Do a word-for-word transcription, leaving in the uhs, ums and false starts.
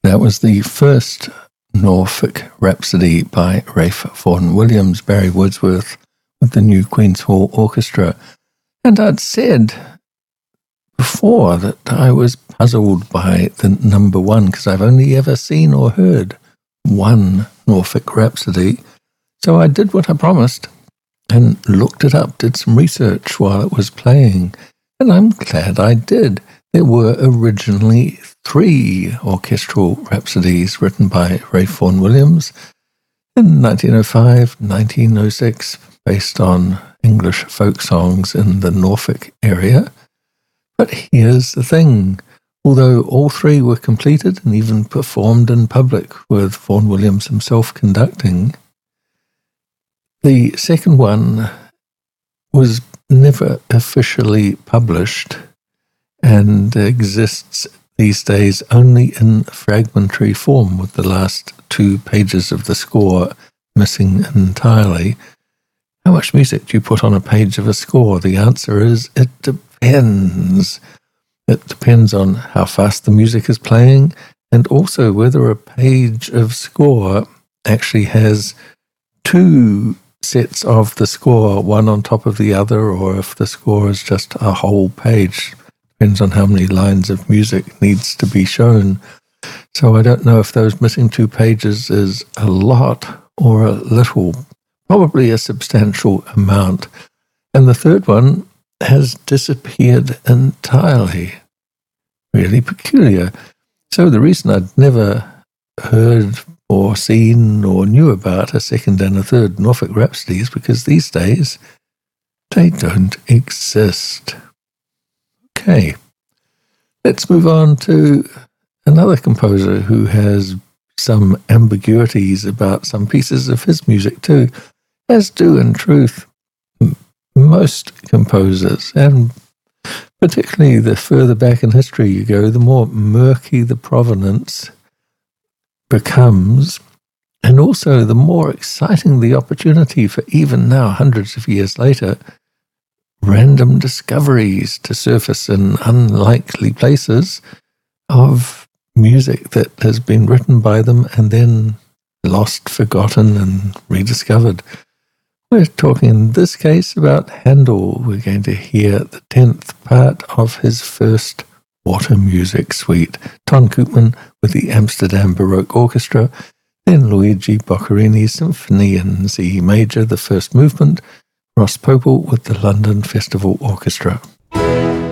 That was the first Norfolk Rhapsody by Ralph Vaughan Williams, Barry Wordsworth, with the New Queen's Hall Orchestra. And I'd said before that I was puzzled by the number one, because I've only ever seen or heard one Norfolk Rhapsody. So I did what I promised and looked it up, did some research while it was playing, and I'm glad I did. There were originally three orchestral rhapsodies written by Ralph Vaughan Williams in nineteen oh five, nineteen oh six, based on English folk songs in the Norfolk area. But here's the thing. Although all three were completed and even performed in public with Vaughan Williams himself conducting, the second one was never officially published and exists these days only in fragmentary form, with the last two pages of the score missing entirely. How much music do you put on a page of a score? The answer is it depends. It depends on how fast the music is playing, and also whether a page of score actually has two sets of the score, one on top of the other, or if the score is just a whole page. Depends on how many lines of music needs to be shown. So I don't know if those missing two pages is a lot or a little, probably a substantial amount. And the third one has disappeared entirely. Really peculiar. So the reason I'd never heard or seen or knew about a second and a third Norfolk Rhapsody is because these days they don't exist. Okay, let's move on to another composer who has some ambiguities about some pieces of his music too, as do in truth most composers, and particularly the further back in history you go, the more murky the provenance becomes, and also the more exciting the opportunity for, even now, hundreds of years later, random discoveries to surface in unlikely places of music that has been written by them and then lost, forgotten, and rediscovered. We're talking in this case about Handel. We're going to hear the tenth part of his first Water Music Suite. Ton Koopman with the Amsterdam Baroque Orchestra, then Luigi Boccherini's Symphony in C Major, the first movement, Ross Popel with the London Festival Orchestra.